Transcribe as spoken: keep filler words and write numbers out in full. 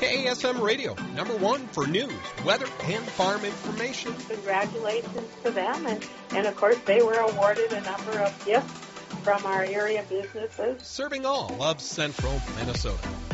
K A S M Radio, number one for news, weather, and farm information. Congratulations to them. And, and of course, they were awarded a number of gifts from our area businesses. Serving all of central Minnesota.